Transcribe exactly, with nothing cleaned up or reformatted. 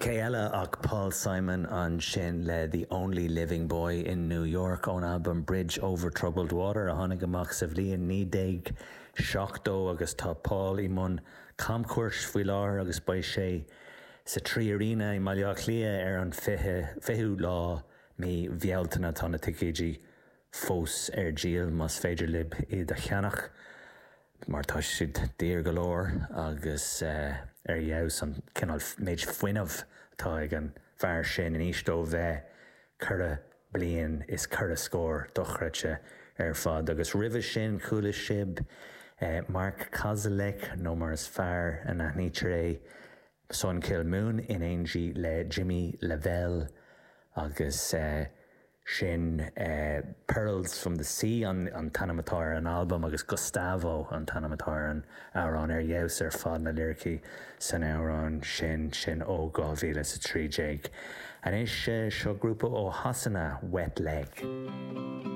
Kayla ach Paul Simon an sin le The Only Living Boy in New York on album Bridge Over Troubled Water a tháinig amach sa bhliain ní déag seachtó agus tá Paul i mun camcuairt faoi láthair agus ba sé sa trí arína i maileach lia ar an fiche fiú lá mí bhealtainna tána ticéidí fós ar díal mas féidir lib iad a cheannach mar tá siad dír go leor agus uh, ar dheabh san cinál méid foiinemh tá ag an bhar sin in ístó bheith cura bliain is cura scór dochreite ar fad agus ribh sin chúla sib uh, Mark Kozelek nó mar is fearr an aithnítear é Son Kill Moon in Angie le Jimmy Lavelle agus uh, sin uh, Pearls from the Sea an, an Tanamatar an album agus Gustavo an Tanamatar an Aaron ar dheabhs ar fad na lyricí san Aaron sin sin ó gáhíle sa trí déag. An is uh, seo grúpa ó Hasana Wet Leg.